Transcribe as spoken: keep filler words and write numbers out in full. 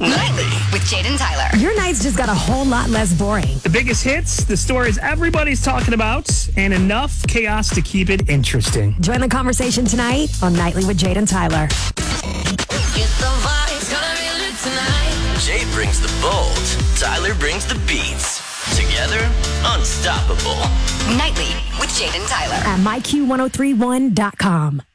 Nightly with Jade and Tyler. Your nights just got a whole lot less boring. The biggest hits, the stories everybody's talking about, and enough chaos to keep it interesting. Join the conversation tonight on Nightly with Jade and Tyler. Jade brings the bold, Tyler brings the beats. Together, unstoppable. Nightly with Jade and Tyler. At my Q one oh three one dot com.